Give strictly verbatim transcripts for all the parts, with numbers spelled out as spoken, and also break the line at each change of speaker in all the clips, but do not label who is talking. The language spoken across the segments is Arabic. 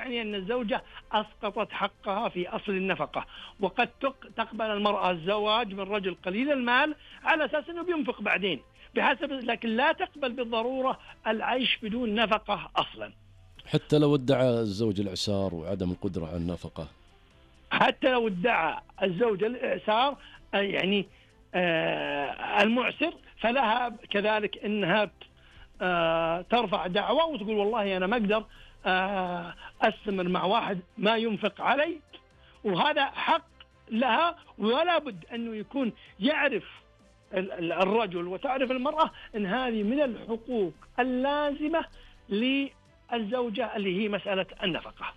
يعني أن الزوجة أسقطت حقها في أصل النفقة. وقد تقبل المرأة الزواج من رجل قليل المال على أساس أنه بينفق بعدين بحسب، لكن لا تقبل بالضرورة العيش بدون نفقة أصلا.
حتى لو ادعى الزوج الإعسار وعدم القدرة على النفقة،
حتى لو ادعى الزوج الإعسار يعني آه المعسر، فلها كذلك أنها آه ترفع دعوة وتقول والله أنا ما أقدر آه أستمر مع واحد ما ينفق علي، وهذا حق لها. ولا بد أنه يكون يعرف الرجل وتعرف المرأة أن هذه من الحقوق اللازمة للزوجة اللي هي مسألة النفقة.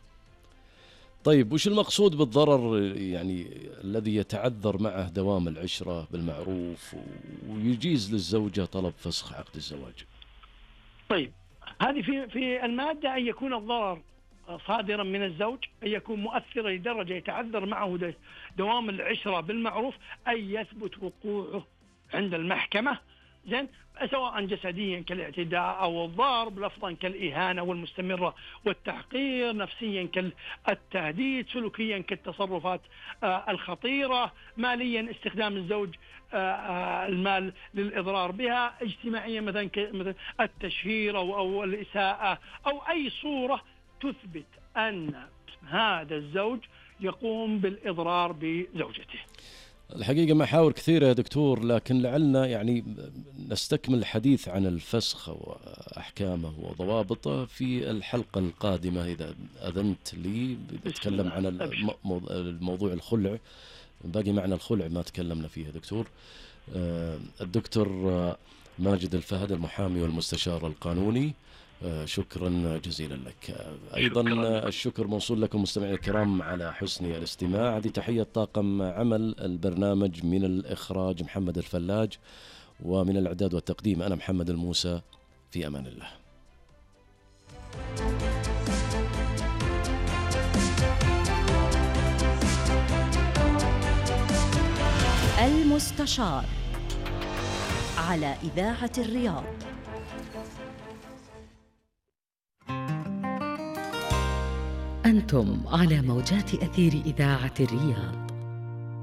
طيب وش المقصود بالضرر يعني الذي يتعذر معه دوام العشرة بالمعروف ويجيز للزوجة طلب فسخ عقد الزواج؟
طيب هذه في في المادة أن يكون الضرر صادرا من الزوج، أن يكون مؤثرا لدرجة يتعذر معه دوام العشرة بالمعروف، أي يثبت وقوعه عند المحكمة، زين، سواء جسديا كالاعتداء أو الضرب، لفظا كالإهانة والمستمرة والتحقير، نفسيا كالتهديد، سلوكيا كالتصرفات الخطيرة، ماليا استخدام الزوج المال للإضرار بها، اجتماعيا مثلا مثل التشهير أو, أو الإساءة أو أي صورة تثبت أن هذا الزوج يقوم بالإضرار بزوجته.
الحقيقة محاور كثيرة يا دكتور، لكن لعلنا يعني نستكمل الحديث عن الفسخ وأحكامه وضوابطه في الحلقة القادمة إذا أذنت لي. بتكلم عن الموضوع الخلع، باقي معنا الخلع ما تكلمنا فيه يا دكتور. الدكتور ماجد الفهد المحامي والمستشار القانوني، شكرا جزيلا لك. أيضا شكرا. الشكر موصول لكم مستمعي الكرام على حسن الاستماع. هذه تحية طاقم عمل البرنامج، من الإخراج محمد الفلاج، ومن الإعداد والتقديم أنا محمد الموسى. في أمان الله.
المستشار على إذاعة الرياض.
أنتم على موجات أثير إذاعة الرياض.